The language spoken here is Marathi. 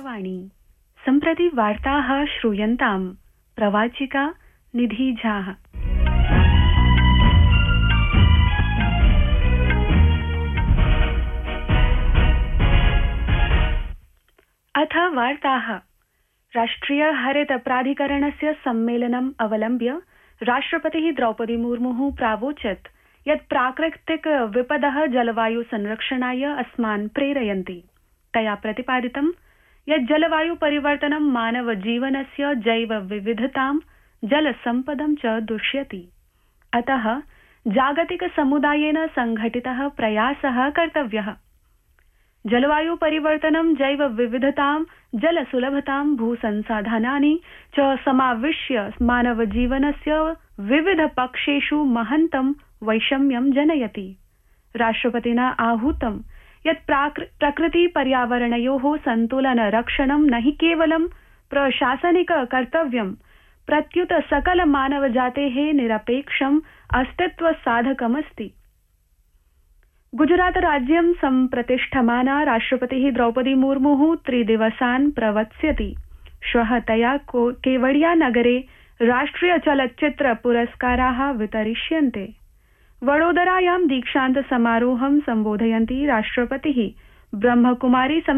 आकाशवाणी सम्प्रति वार्ताः श्रूयन्ताम् प्रवाचिका निधि झा। अथ वार्ताः। राष्ट्रिय हरित प्राधिकरणस्य सम्मेलनम् अवलम्ब्य राष्ट्रपतिः द्रौपदी मुर्मुः प्रावोचत् यत् प्राकृतिक विपदः जलवायु संरक्षणाय अस्मान् प्रेरयन्ति। तया प्रतिपादितं यत् जलवायु परिवर्तनं मानव जीवनस्य जैव विविधतां जलसम्पदं च दुष्यति। अतः जागतिक समुदायेन संघटितः प्रयासः कर्तव्यः। जलवायु परिवर्तनं जैव विविधतां जलसुलभतां भूसंसाधनानि च समाविश्य मानव जीवनस्य विविध पक्षेषु महन्तं वैषम्यं जनयति। राष्ट्रपतिना आहूतं यत् प्रकृति पर्यावरणयोः सन्तुलन रक्षणं न हि केवलं प्रशासनिक कर्तव्यं प्रत्युत सकल मानवजातेः निरपेक्षम् अस्तित्व साधकमस्ति। गुजरात राज्यं सम्प्रतिष्ठमाना राष्ट्रपतिः द्रौपदी मुर्मुः 3 दिवसान् प्रवत्स्यति। श्वः तया केवडिया नगरे राष्ट्रिय चलच्चित्र पुरस्काराः वितरिष्यन्ते। वडोदरायां दीक्षान्त समारोहं सम्बोधयन्ती राष्ट्रपतिः ब्रह्मकुमारी